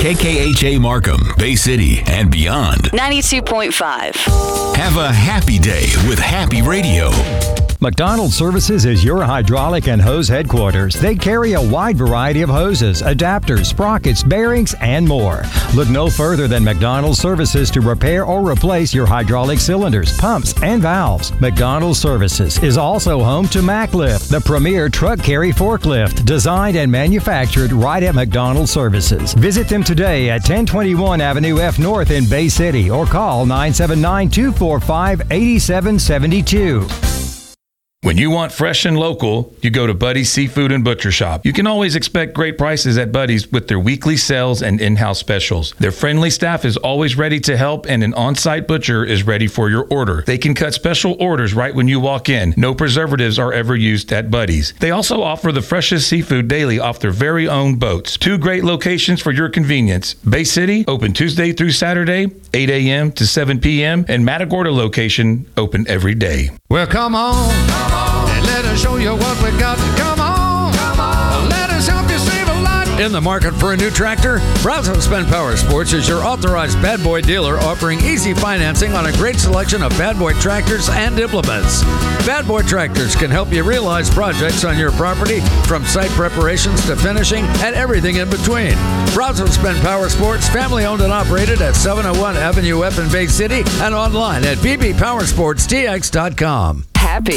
KKHA Markham, Bay City, and beyond. 92.5. Have a happy day with Happy Radio. McDonald Services is your hydraulic and hose headquarters. They carry a wide variety of hoses, adapters, sprockets, bearings, and more. Look no further than McDonald Services to repair or replace your hydraulic cylinders, pumps, and valves. McDonald Services is also home to MacLift, the premier truck carry forklift, designed and manufactured right at McDonald Services. Visit them today at 1021 Avenue F North in Bay City or call 979-245-8772. When you want fresh and local, you go to Buddy's Seafood and Butcher Shop. You can always expect great prices at Buddy's with their weekly sales and in-house specials. Their friendly staff is always ready to help, and an on-site butcher is ready for your order. They can cut special orders right when you walk in. No preservatives are ever used at Buddy's. They also offer the freshest seafood daily off their very own boats. 2 great locations for your convenience. Bay City, open Tuesday through Saturday, 8 a.m. to 7 p.m., and Matagorda location, open every day. Well, come on, and let us show you what we got. Come on, let us help you save a life. In the market for a new tractor? Brazos Spend Power Sports is your authorized Bad Boy dealer, offering easy financing on a great selection of Bad Boy tractors and implements. Bad Boy Tractors can help you realize projects on your property, from site preparations to finishing and everything in between. Brazos Spend Power Sports, family owned and operated at 701 Avenue F in Bay City, and online at bbpowersportstx.com. Happy